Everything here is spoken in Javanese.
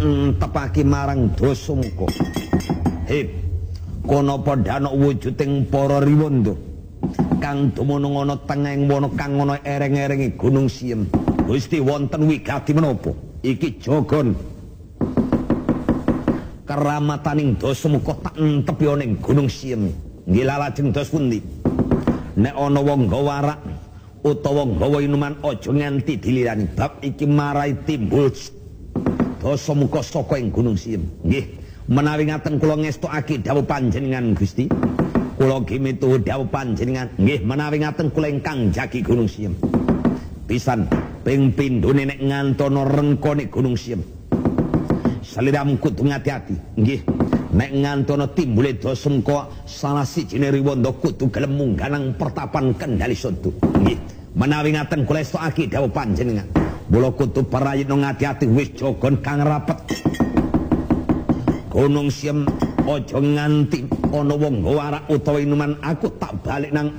entepake marang Dasamuka. Hip kono padha ana wujuding para riwanda kang dumunung ana tengahing wana kang ana ereng-erenge Gunung Siem. Gusti wonten wigati menapa? Iki Jogon. Keramataning Dasamuka tak entepi ana ing Gunung Siem. Nggih lajeng dos pundi? Nek ana wong nggawa warak utawa nggawa inuman aja nganti dilirani. Bab iki marai timbul Dasamuka saka ing Gunung Siem. Nggih, menawi ngaten kula ngestukake dawuh panjenengan Gusti. Kula gimitu dawuh panjenengan. Nggih, menawi ngaten kula ingkang jagi Gunung Siem. Pisan ping pindhone nek ngantono rengkone Gunung Siem. Saliramu kudu ngati-ati. Nggih, nek ngantono timbule Dasamuka salah sijine riwanda kudu gelem munggah nang pertapan Kendali Sondu. Nggih, menawi ngaten kula estukake dawuh panjenengan. Mula kudu parayitna ngati-ati wis Jogon kang rapet. Gunung Siem aja nganti ana wong nggawa warak utawa inuman aku tak balik nang